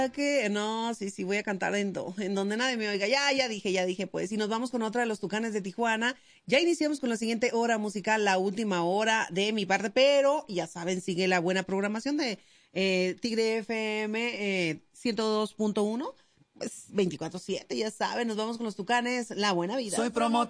Que no, sí, voy a cantar en donde nadie me oiga. Ya dije, pues. Y nos vamos con otra de los Tucanes de Tijuana. Ya iniciamos con la siguiente hora musical, la última hora de mi parte, pero ya saben, sigue la buena programación de Tigre FM 102.1, pues 24/7, ya saben, nos vamos con los Tucanes, la buena vida. Soy promotor.